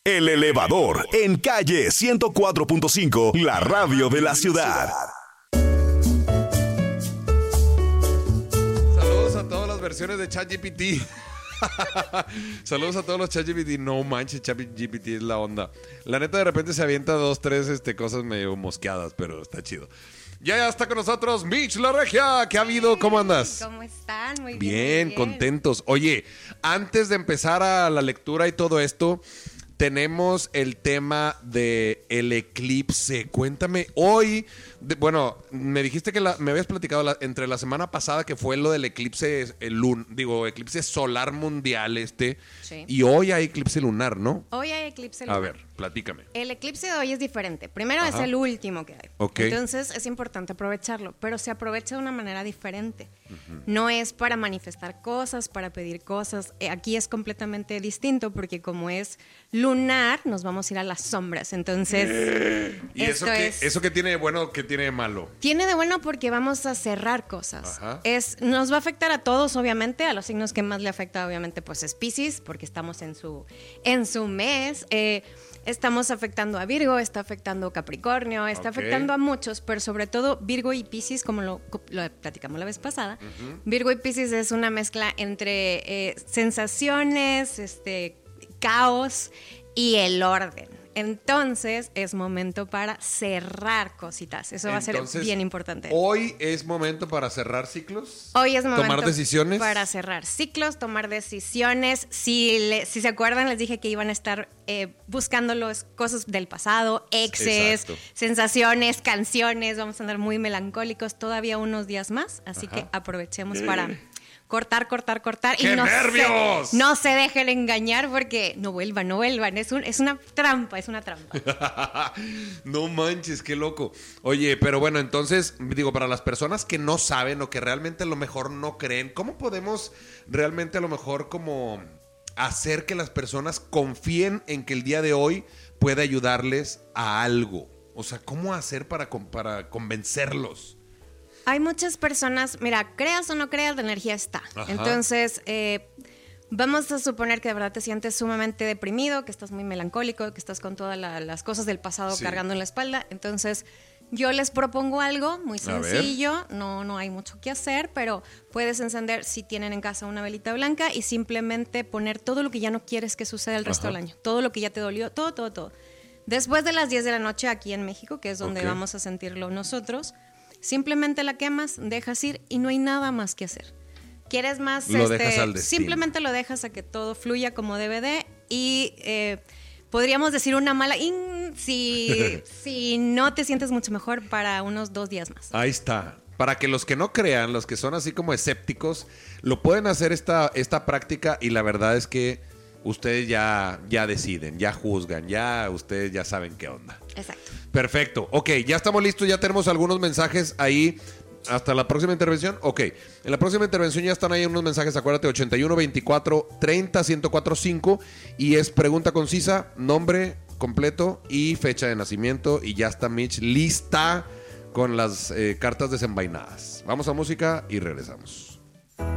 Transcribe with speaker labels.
Speaker 1: El Elevador, en calle 104.5, la radio de la ciudad.
Speaker 2: Saludos a todas las versiones de ChatGPT. Saludos a todos los ChatGPT. No manches, ChatGPT es la onda. La neta, de repente se avienta 2, 3 cosas medio mosqueadas, pero está chido. Ya está con nosotros Mitch La Regia. ¿Qué ha habido? ¿Cómo andas?
Speaker 3: ¿Cómo están? Muy
Speaker 2: bien. Bien, contentos. Oye, antes de empezar a la lectura y todo esto, tenemos el tema de el eclipse. Cuéntame, hoy, me dijiste que me habías platicado entre la semana pasada que fue lo del eclipse, eclipse solar mundial
Speaker 3: sí.
Speaker 2: Y hoy hay eclipse lunar, ¿no?
Speaker 3: Hoy hay eclipse lunar.
Speaker 2: A ver, platícame.
Speaker 3: El eclipse de hoy es diferente. Primero es el último que hay.
Speaker 2: Okay.
Speaker 3: Entonces es importante aprovecharlo, pero se aprovecha de una manera diferente. No es para manifestar cosas, para pedir cosas. Aquí es completamente distinto porque como es lunar, nos vamos a ir a las sombras. Entonces,
Speaker 2: ¿y eso qué tiene de bueno, qué tiene de malo?
Speaker 3: Tiene de bueno porque vamos a cerrar cosas. Nos va a afectar a todos, obviamente. A los signos que más le afecta, obviamente, pues es Piscis, porque estamos en su mes. Estamos afectando a Virgo, está afectando a Capricornio, está afectando a muchos, pero sobre todo Virgo y Piscis, como lo platicamos la vez pasada. Virgo y Piscis es una mezcla entre sensaciones, caos y el orden. Entonces es momento para cerrar cositas. Eso va a ser bien importante.
Speaker 2: ¿Hoy es momento para cerrar ciclos?
Speaker 3: Hoy es momento
Speaker 2: ¿tomar decisiones?
Speaker 3: Para cerrar ciclos, tomar decisiones. Si se acuerdan, les dije que iban a estar buscando las cosas del pasado, exes, sensaciones, canciones. Vamos a andar muy melancólicos todavía unos días más. Así que aprovechemos para cortar.
Speaker 2: ¡Qué nervios!
Speaker 3: No se dejen engañar porque no vuelvan. Es una trampa.
Speaker 2: No manches, qué loco. Oye, pero bueno, entonces, para las personas que no saben o que realmente a lo mejor no creen, ¿cómo podemos realmente a lo mejor como hacer que las personas confíen en que el día de hoy puede ayudarles a algo? O sea, ¿cómo hacer para convencerlos?
Speaker 3: Hay muchas personas, mira, creas o no creas, la energía está. Entonces, vamos a suponer que de verdad te sientes sumamente deprimido, que estás muy melancólico, que estás con todas las cosas del pasado cargando en la espalda. Entonces, yo les propongo algo muy sencillo, no hay mucho que hacer, pero puedes encender, si tienen en casa, una velita blanca y simplemente poner todo lo que ya no quieres que suceda el resto del año. Todo lo que ya te dolió, todo. Después de las 10 de la noche aquí en México, que es donde vamos a sentirlo nosotros, simplemente la quemas, dejas ir y no hay nada más que hacer. ¿Quieres más?
Speaker 2: Lo dejas al destino.
Speaker 3: Simplemente lo dejas a que todo fluya como debe de y podríamos decir una mala si no te sientes mucho mejor para unos 2 días más.
Speaker 2: Ahí está. Para que los que no crean, los que son así como escépticos, lo pueden hacer esta práctica y la verdad es que ustedes ya deciden, ya juzgan, ustedes ya saben qué onda.
Speaker 3: Exacto.
Speaker 2: Perfecto. Ok, ya estamos listos, ya tenemos algunos mensajes ahí. Hasta la próxima intervención. Ok, en la próxima intervención ya están ahí unos mensajes. Acuérdate, 81 24 30 1045. Y es pregunta concisa, nombre completo y fecha de nacimiento. Y ya está Mitch lista con las cartas desenvainadas. Vamos a música y regresamos.